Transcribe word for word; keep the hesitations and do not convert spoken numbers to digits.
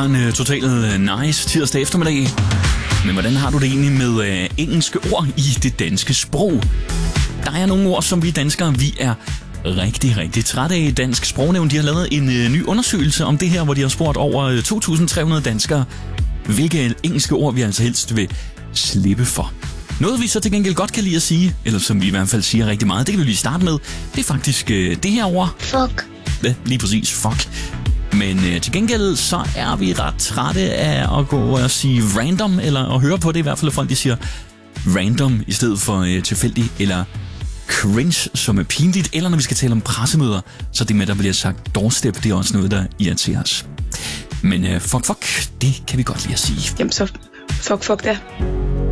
har en uh, total uh, nice tirsdag eftermiddag. Men hvordan har du det egentlig med uh, engelske ord i det danske sprog? Der er nogle ord, som vi danskere, vi er rigtig, rigtig trætte af. Dansk Sprognævn, de har lavet en uh, ny undersøgelse om det her, hvor de har spurgt over to tusind tre hundrede danskere, hvilke engelske ord vi altså helst vil slippe for. Noget vi så til gengæld godt kan lide at sige, eller som vi i hvert fald siger rigtig meget, det kan vi lige starte med, det er faktisk uh, det her ord. Fuck. Ja, lige præcis, fuck. Men uh, til gengæld så er vi ret trætte af at gå og sige random, eller at høre på det i hvert fald, at folk de siger random i stedet for uh, tilfældig, eller cringe, som er pinligt, eller når vi skal tale om pressemøder, så det med, der bliver sagt doorstep, det er også noget, der irriterer os. Men uh, fuck, fuck, det kan vi godt lide at sige. Jamen så fuck, fuck det.